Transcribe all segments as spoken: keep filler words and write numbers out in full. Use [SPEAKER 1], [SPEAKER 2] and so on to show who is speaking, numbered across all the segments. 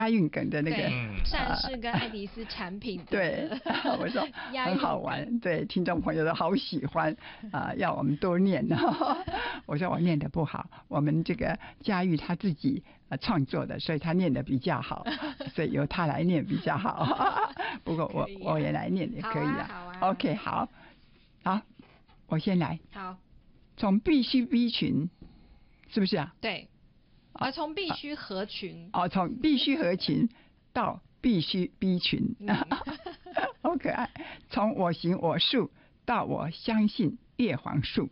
[SPEAKER 1] 押韵梗的那个
[SPEAKER 2] 善事跟爱迪斯产品的
[SPEAKER 1] 对，我说很好玩，对，听众朋友都好喜欢啊、呃，要我们多念。我说我念得不好，我们这个嘉玉他自己呃创作的，所以他念得比较好，所以由他来念比较好。不过我、啊、我也来念也可以啊。
[SPEAKER 2] 好啊，
[SPEAKER 1] 好啊 OK， 好，好，我先来。
[SPEAKER 2] 好，从
[SPEAKER 1] 必须 B 群，是不是啊？
[SPEAKER 2] 对。啊，从必须合群
[SPEAKER 1] 哦，从必须合群到必须 B 群，嗯、好可爱。从我行我素到我相信叶黄素，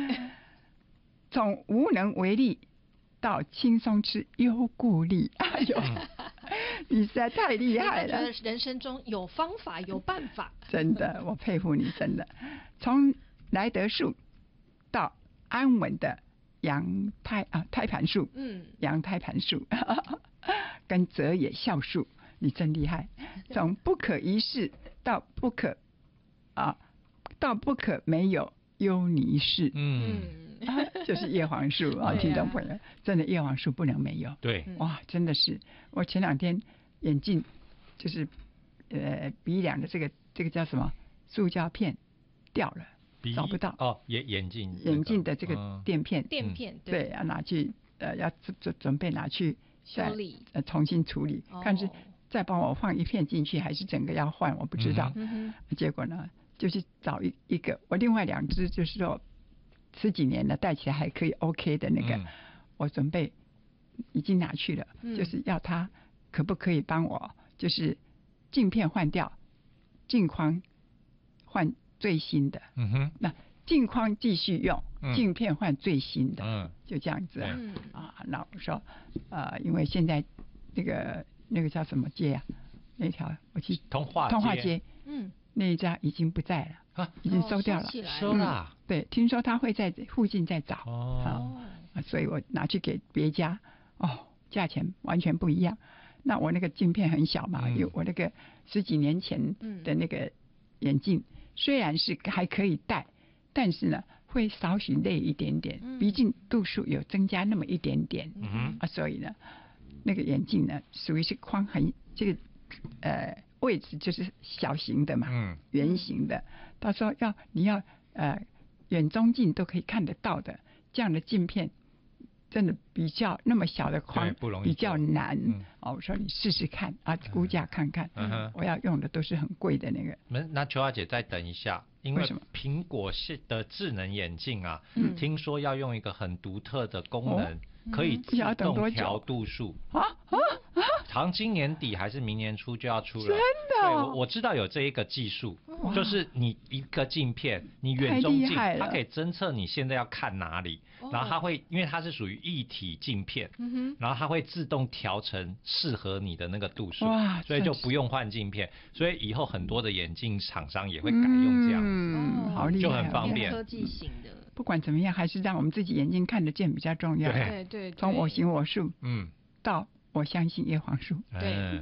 [SPEAKER 1] 从无能为力到轻松吃优固力。哎呦，你实在太厉害了！
[SPEAKER 2] 觉得人生中有方法有办法，
[SPEAKER 1] 真的，我佩服你，真的。从来得素到安稳的羊胎啊，胎盘术，嗯，羊胎盘术，跟泽野孝术，你真厉害。从不可一世到不可啊，到不可没有优尼氏，嗯，啊、就是叶黄素啊，听众朋友，真的叶黄素不能没有。
[SPEAKER 3] 对，
[SPEAKER 1] 哇，真的是，我前两天眼镜就是呃鼻梁的这个这个叫什么塑胶片掉了。找不到
[SPEAKER 3] 哦，眼眼镜
[SPEAKER 1] 眼镜的这个垫片，
[SPEAKER 2] 垫片
[SPEAKER 1] 对，要拿去呃，要准准备拿去
[SPEAKER 2] 修理，
[SPEAKER 1] 呃，重新处理，哦、看是再帮我放一片进去，还是整个要换，我不知道。嗯、结果呢，就是找一一个，我另外两只就是说十几年了，戴起来还可以 OK 的那个，嗯、我准备已经拿去了，嗯、就是要他可不可以帮我，就是镜片换掉，镜框换。最新的，嗯哼，那镜框继续用，嗯、镜片换最新的，嗯，就这样子啊。嗯、啊，那我说，呃，因为现在那个那个叫什么街啊？那条我去
[SPEAKER 3] 通化
[SPEAKER 1] 通化街，嗯，那一家已经不在了啊，已经收掉了，
[SPEAKER 3] 收了、嗯。
[SPEAKER 1] 对，听说他会在附近再找哦、啊，所以我拿去给别家，哦，价钱完全不一样。那我那个镜片很小嘛，有、嗯、我那个十几年前的那个眼镜。虽然是还可以戴，但是呢会少许累一点点，嗯、毕竟度数有增加那么一点点，嗯、啊，所以呢，那个眼镜呢属于是框很这个呃位置就是小型的嘛，嗯、圆形的，到时候要你要呃远中近都可以看得到的这样的镜片。真的比较那么小的框比较难、嗯、哦。我说你试试看啊，估价看看。嗯、我要用的都是很贵的那个。
[SPEAKER 3] 那邱小姐再等一下，因为苹果的智能眼镜啊，嗯、听说要用一个很独特的功能，哦、可以自动调度数啊啊啊！好像今年底还是明年初就要出了。
[SPEAKER 1] 真的、哦？
[SPEAKER 3] 对，我我知道有这一个技术，就是你一个镜片，你远中近，它可以侦测你现在要看哪里，然后它会，因为它是属于一体镜片，嗯、然后它会自动调成适合你的那个度数，所以就不用换镜片。所以以后很多的眼镜厂商也会改用这样子，
[SPEAKER 1] 嗯，好厉害，
[SPEAKER 3] 就很方便。
[SPEAKER 2] 科技型的，
[SPEAKER 1] 不管怎么样，还是让我们自己眼睛看得见比较重要。
[SPEAKER 2] 对对，
[SPEAKER 1] 从我行我素，嗯，到我相信叶黄素，
[SPEAKER 2] 对，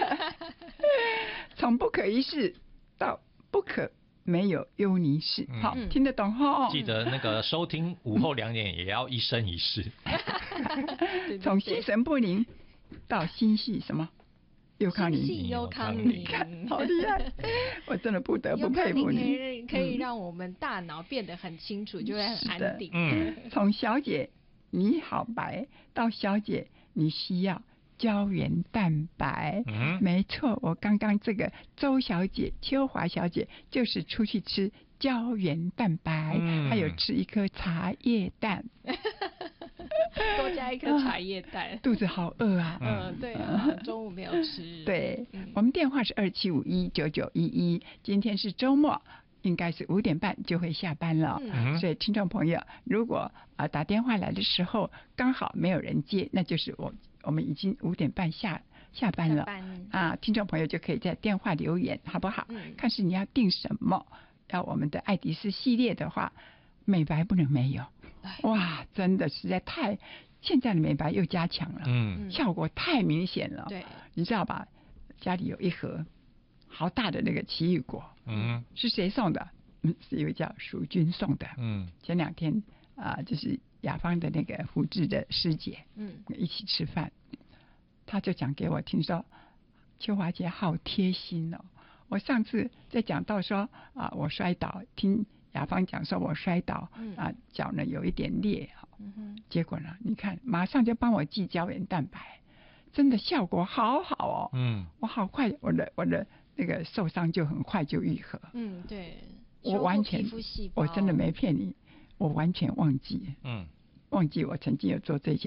[SPEAKER 1] 从不可一世到不可没有优尼氏，嗯、好，听得懂哈？
[SPEAKER 3] 记得那个收听午后两点也要一生一世。
[SPEAKER 1] 从心神不宁到心系什么？优康宁，
[SPEAKER 2] 心系优康宁，
[SPEAKER 1] 好厉害！我真的不得不佩服你。
[SPEAKER 2] 可以可以让我们大脑变得很清楚，嗯、就会很安定。
[SPEAKER 1] 嗯，从小姐你好白到小姐你需要胶原蛋白，嗯、没错，我刚刚这个周小姐、秋华小姐就是出去吃胶原蛋白，嗯、还有吃一颗茶叶蛋。
[SPEAKER 2] 多加一颗茶叶蛋、
[SPEAKER 1] 啊，肚子好饿啊！
[SPEAKER 2] 嗯，对啊，中午没有吃。
[SPEAKER 1] 对，嗯、我们电话是二七五一九九一一，今天是周末，应该是五点半就会下班了。嗯、所以听众朋友，如果啊打电话来的时候刚好没有人接，那就是我我们已经五点半下下班了。班啊，听众朋友就可以在电话留言，好不好？嗯、看是你要订什么，要我们的爱迪斯系列的话。美白不能没有，哇，真的实在太，现在的美白又加强了，嗯，效果太明显了。对，你知道吧？家里有一盒好大的那个奇异果，嗯，是谁送的？嗯，是一位叫淑君送的。嗯，前两天啊、呃，就是雅芳的那个胡志的师姐，嗯，一起吃饭， 他就讲给我听说，秋华姐好贴心哦。我上次在讲到说啊，我摔倒，听雅芳讲说我摔倒，嗯、啊脚呢有一点裂哈，嗯、哼结果呢，你看马上就帮我剂胶原蛋白，真的效果好好哦。嗯，我好快，我的我的那个受伤就很快就愈合。
[SPEAKER 2] 嗯，对，
[SPEAKER 1] 我完全，我真的没骗你，我完全忘记，嗯，忘记我曾经有做这件。